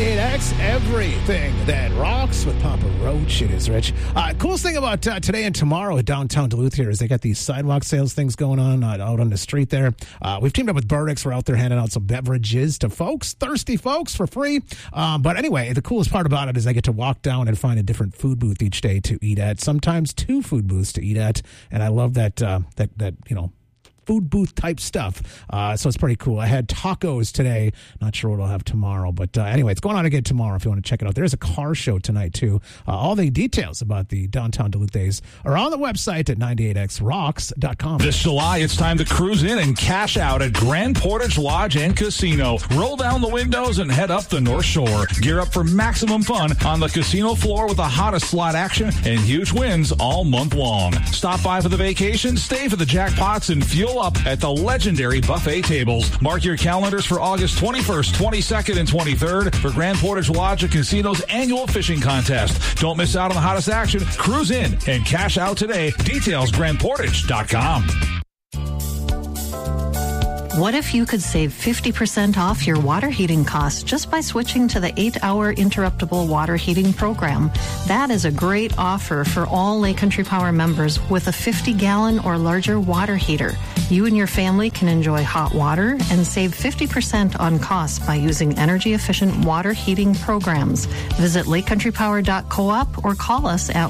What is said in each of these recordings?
98X, everything that rocks with Papa Roach. It is Rich. Coolest thing about today and tomorrow at downtown Duluth here is they got these sidewalk sales things going on out on the street there. We've teamed up with Burdick's. We're out there handing out some beverages to folks, thirsty folks, for free. But anyway, the coolest part about it is I get to walk down and find a different food booth each day to eat at, sometimes 2 food booths to eat at. And I love that, food booth type stuff. So it's pretty cool. I had tacos today. Not sure what I'll have tomorrow. But anyway, it's going on again tomorrow if you want to check it out. There's a car show tonight, too. All the details about the downtown Duluth days are on the website at 98xrocks.com. This July, it's time to cruise in and cash out at Grand Portage Lodge and Casino. Roll down the windows and head up the North Shore. Gear up for maximum fun on the casino floor with the hottest slot action and huge wins all month long. Stop by for the vacation, stay for the jackpots, and fuel up at the legendary buffet tables. Mark your calendars for August 21st, 22nd, and 23rd for Grand Portage Lodge and Casino's annual fishing contest. Don't miss out on the hottest action. Cruise in and cash out today. Details, grandportage.com. What if you could save 50% off your water heating costs just by switching to the 8-hour interruptible water heating program? That is a great offer for all Lake Country Power members with a 50-gallon or larger water heater. You and your family can enjoy hot water and save 50% on costs by using energy-efficient water heating programs. Visit lakecountrypower.coop or call us at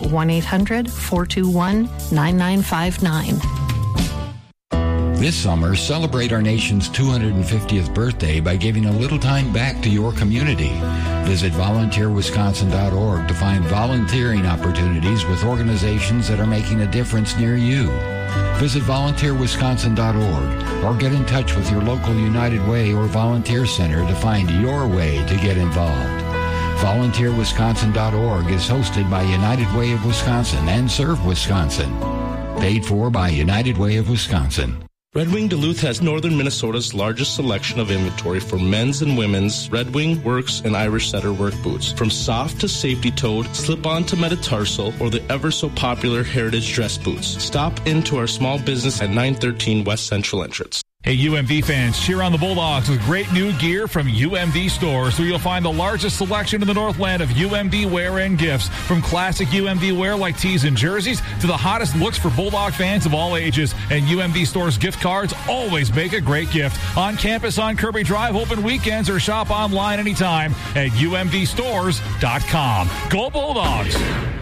1-800-421-9959. This summer, celebrate our nation's 250th birthday by giving a little time back to your community. Visit volunteerwisconsin.org to find volunteering opportunities with organizations that are making a difference near you. Visit volunteerwisconsin.org or get in touch with your local United Way or Volunteer Center to find your way to get involved. Volunteerwisconsin.org is hosted by United Way of Wisconsin and Serve Wisconsin. Paid for by United Way of Wisconsin. Red Wing Duluth has northern Minnesota's largest selection of inventory for men's and women's Red Wing, Works, and Irish Setter work boots. From soft to safety-toed, slip-on to metatarsal, or the ever-so-popular heritage dress boots. Stop into our small business at 913 West Central Entrance. Hey, UMV fans, cheer on the Bulldogs with great new gear from UMV stores, where you'll find the largest selection in the Northland of UMV wear and gifts. From classic UMV wear like tees and jerseys to the hottest looks for Bulldog fans of all ages. And UMV stores gift cards always make a great gift. On campus on Kirby Drive, open weekends, or shop online anytime at umvstores.com. Go Bulldogs!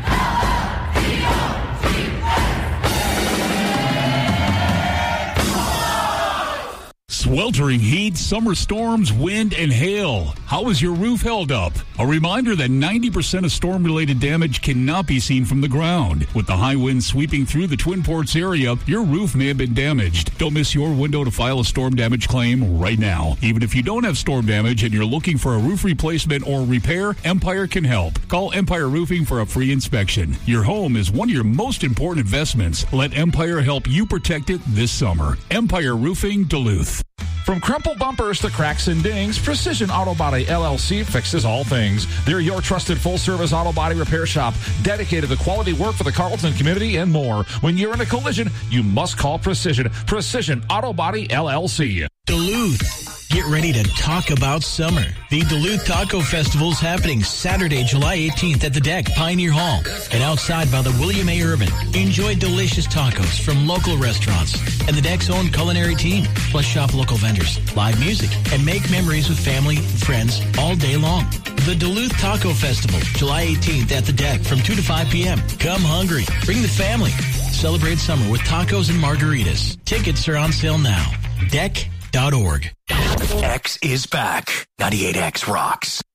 Sweltering heat, summer storms, wind, and hail. How is your roof held up? A reminder that 90% of storm-related damage cannot be seen from the ground. With the high winds sweeping through the Twin Ports area, your roof may have been damaged. Don't miss your window to file a storm damage claim right now. Even if you don't have storm damage and you're looking for a roof replacement or repair, Empire can help. Call Empire Roofing for a free inspection. Your home is one of your most important investments. Let Empire help you protect it this summer. Empire Roofing, Duluth. From crumpled bumpers to cracks and dings, Precision Auto Body LLC fixes all things. They're your trusted full-service auto body repair shop, dedicated to quality work for the Carleton community and more. When you're in a collision, you must call Precision. Precision Auto Body LLC. Duluth. Get ready to talk about summer. The Duluth Taco Festival is happening Saturday, July 18th at the Deck, Pioneer Hall, and outside by the William A. Urban. Enjoy delicious tacos from local restaurants and the Deck's own culinary team. Plus shop local vendors, live music, and make memories with family and friends all day long. The Duluth Taco Festival, July 18th at the Deck from 2 to 5 p.m. Come hungry. Bring the family. Celebrate summer with tacos and margaritas. Tickets are on sale now. Deck.org. X is back. 98X rocks.